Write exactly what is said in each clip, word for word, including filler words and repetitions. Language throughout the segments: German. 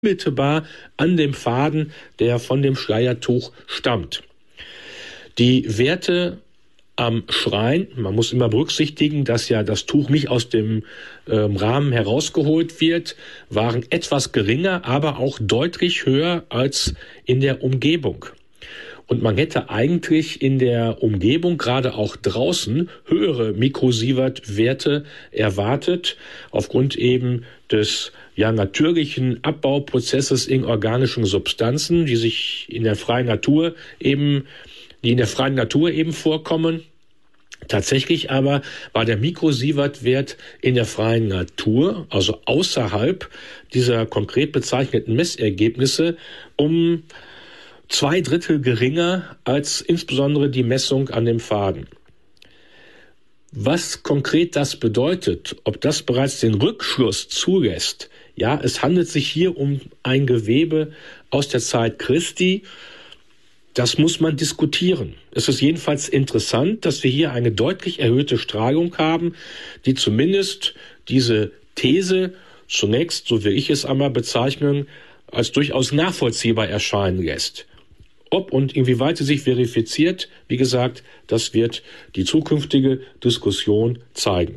unmittelbar an dem Faden, der von dem Schleiertuch stammt. Die Werte am Schrein, man muss immer berücksichtigen, dass ja das Tuch nicht aus dem ähm, Rahmen herausgeholt wird, waren etwas geringer, aber auch deutlich höher als in der Umgebung. Und man hätte eigentlich in der Umgebung, gerade auch draußen, höhere Mikrosievert-Werte erwartet, aufgrund eben des ja natürlichen Abbauprozesses in organischen Substanzen, die sich in der freien Natur eben, die in der freien Natur eben vorkommen. Tatsächlich aber war der Mikrosievert-Wert in der freien Natur, also außerhalb dieser konkret bezeichneten Messergebnisse, um zwei Drittel geringer als insbesondere die Messung an dem Faden. Was konkret das bedeutet, ob das bereits den Rückschluss zulässt, ja, es handelt sich hier um ein Gewebe aus der Zeit Christi, das muss man diskutieren. Es ist jedenfalls interessant, dass wir hier eine deutlich erhöhte Strahlung haben, die zumindest diese These zunächst, so will ich es einmal bezeichnen, als durchaus nachvollziehbar erscheinen lässt. Ob und inwieweit sie sich verifiziert, wie gesagt, das wird die zukünftige Diskussion zeigen.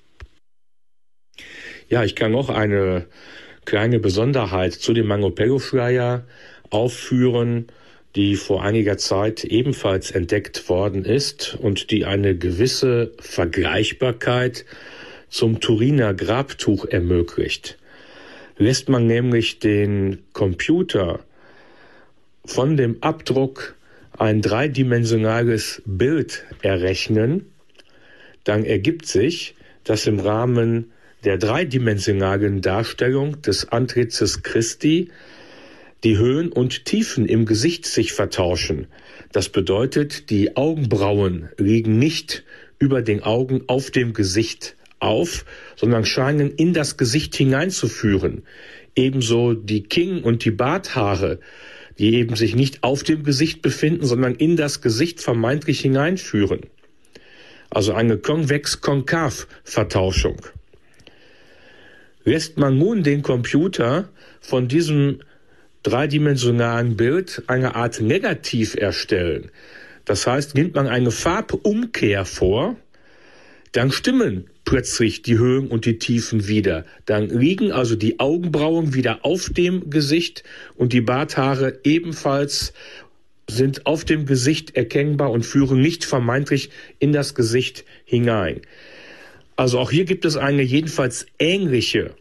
Ja, ich kann noch eine kleine Besonderheit zu dem Mangopello-Schleier aufführen, die vor einiger Zeit ebenfalls entdeckt worden ist und die eine gewisse Vergleichbarkeit zum Turiner Grabtuch ermöglicht. Lässt man nämlich den Computer von dem Abdruck ein dreidimensionales Bild errechnen, dann ergibt sich, dass im Rahmen der dreidimensionalen Darstellung des Antlitzes Christi die Höhen und Tiefen im Gesicht sich vertauschen. Das bedeutet, die Augenbrauen liegen nicht über den Augen auf dem Gesicht auf, sondern scheinen in das Gesicht hineinzuführen. Ebenso die Kinn- und die Barthaare, die eben sich nicht auf dem Gesicht befinden, sondern in das Gesicht vermeintlich hineinführen. Also eine Konvex-Konkav-Vertauschung. Lässt man nun den Computer von diesem dreidimensionalen Bild eine Art Negativ erstellen, das heißt, nimmt man eine Farbumkehr vor, dann stimmen plötzlich die Höhen und die Tiefen wieder. Dann liegen also die Augenbrauen wieder auf dem Gesicht und die Barthaare ebenfalls sind auf dem Gesicht erkennbar und führen nicht vermeintlich in das Gesicht hinein. Also auch hier gibt es eine jedenfalls ähnliche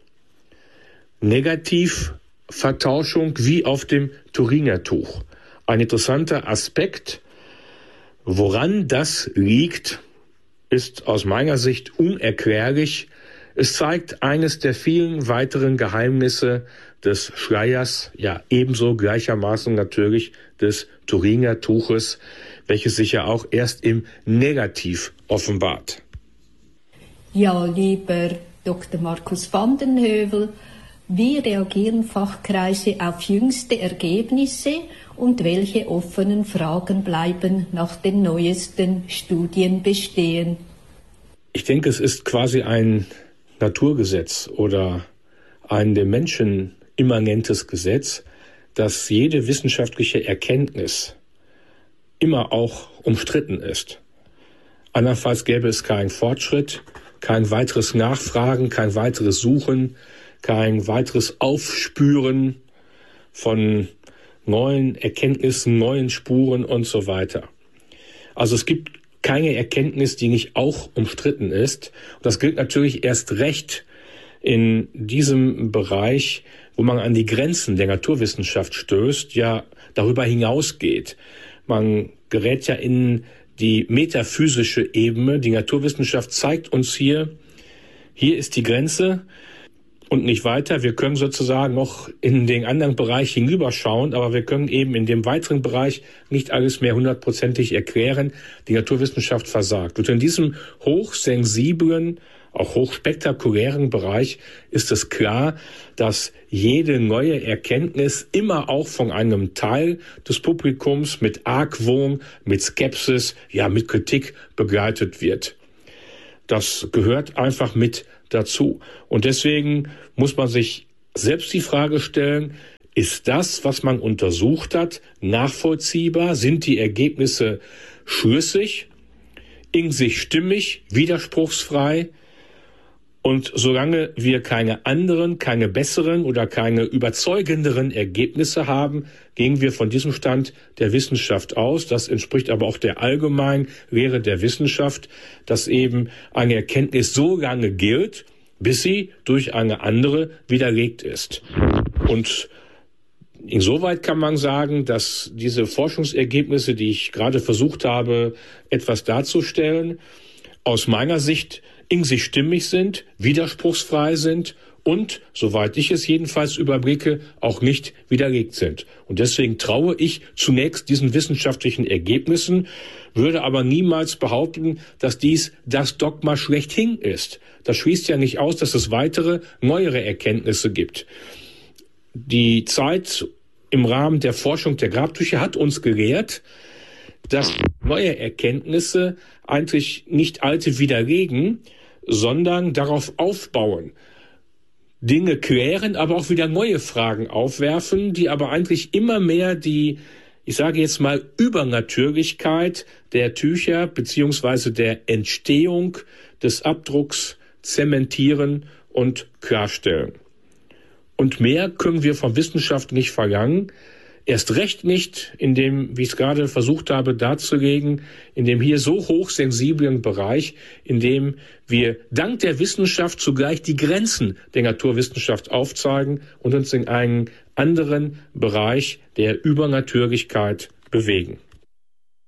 Negativvertauschung wie auf dem Turiner Tuch. Ein interessanter Aspekt, woran das liegt, ist aus meiner Sicht unerklärlich. Es zeigt eines der vielen weiteren Geheimnisse des Schleiers, ja ebenso gleichermaßen natürlich des Turiner Tuches, welches sich ja auch erst im Negativ offenbart. Ja, lieber Doktor Markus van den Heuvel, wie reagieren Fachkreise auf jüngste Ergebnisse und welche offenen Fragen bleiben nach den neuesten Studien bestehen? Ich denke, es ist quasi ein Naturgesetz oder ein dem Menschen immanentes Gesetz, dass jede wissenschaftliche Erkenntnis immer auch umstritten ist. Andernfalls gäbe es keinen Fortschritt, kein weiteres Nachfragen, kein weiteres Suchen, kein weiteres Aufspüren von neuen Erkenntnissen, neuen Spuren und so weiter. Also es gibt keine Erkenntnis, die nicht auch umstritten ist. Und das gilt natürlich erst recht in diesem Bereich, wo man an die Grenzen der Naturwissenschaft stößt, ja darüber hinausgeht. Man gerät ja in die metaphysische Ebene. Die Naturwissenschaft zeigt uns hier, hier ist die Grenze und nicht weiter. Wir können sozusagen noch in den anderen Bereich hinüberschauen, aber wir können eben in dem weiteren Bereich nicht alles mehr hundertprozentig erklären. Die Naturwissenschaft versagt. Und in diesem hochsensiblen, auch hochspektakulären Bereich ist es klar, dass jede neue Erkenntnis immer auch von einem Teil des Publikums mit Argwohn, mit Skepsis, ja mit Kritik begleitet wird. Das gehört einfach mit dazu. Und deswegen muss man sich selbst die Frage stellen, Ist das, was man untersucht hat, nachvollziehbar? Sind die Ergebnisse schlüssig, in sich stimmig, widerspruchsfrei? Und solange wir keine anderen, keine besseren oder keine überzeugenderen Ergebnisse haben, gehen wir von diesem Stand der Wissenschaft aus. Das entspricht aber auch der allgemeinen Lehre der Wissenschaft, dass eben eine Erkenntnis so lange gilt, bis sie durch eine andere widerlegt ist. Und insoweit kann man sagen, dass diese Forschungsergebnisse, die ich gerade versucht habe, etwas darzustellen, aus meiner Sicht in sich stimmig sind, widerspruchsfrei sind und, soweit ich es jedenfalls überblicke, auch nicht widerlegt sind. Und deswegen traue ich zunächst diesen wissenschaftlichen Ergebnissen, würde aber niemals behaupten, dass dies das Dogma schlechthin ist. Das schließt ja nicht aus, dass es weitere, neuere Erkenntnisse gibt. Die Zeit im Rahmen der Forschung der Grabtücher hat uns gelehrt, dass neue Erkenntnisse eigentlich nicht alte widerlegen, sondern darauf aufbauen, Dinge klären, aber auch wieder neue Fragen aufwerfen, die aber eigentlich immer mehr die, ich sage jetzt mal, Übernatürlichkeit der Tücher beziehungsweise der Entstehung des Abdrucks zementieren und klarstellen. Und mehr können wir von Wissenschaft nicht verlangen. Erst recht nicht in dem, wie ich es gerade versucht habe darzulegen, in dem hier so hochsensiblen Bereich, in dem wir dank der Wissenschaft zugleich die Grenzen der Naturwissenschaft aufzeigen und uns in einen anderen Bereich der Übernatürlichkeit bewegen.